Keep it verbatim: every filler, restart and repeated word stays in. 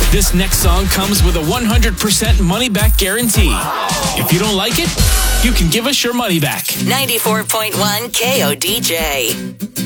This next song comes with a one hundred percent money-back guarantee. If you don't like it, you can give us your money back. ninety-four point one K O D J.